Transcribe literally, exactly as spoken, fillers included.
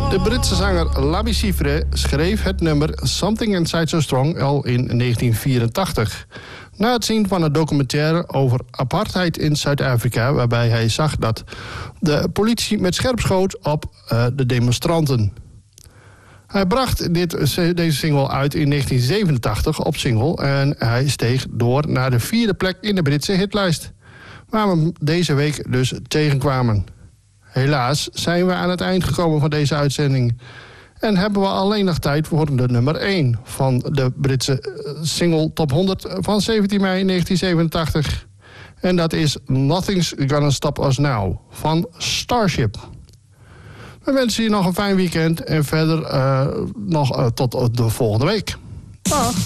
De Britse zanger Labi Siffre schreef het nummer Something Inside So Strong al in negentien vierentachtig. Na het zien van een documentaire over apartheid in Zuid-Afrika, waarbij hij zag dat de politie met scherp schoot op uh, de demonstranten. Hij bracht dit, deze single uit in negentien zevenentachtig op single en hij steeg door naar de vierde plek in de Britse hitlijst, waar we hem deze week dus tegenkwamen. Helaas zijn we aan het eind gekomen van deze uitzending en hebben we alleen nog tijd voor de nummer één van de Britse single top honderd van zeventien mei negentien zevenentachtig. En dat is Nothing's Gonna Stop Us Now van Starship. We wensen je nog een fijn weekend en verder uh, nog uh, tot de volgende week. Dag!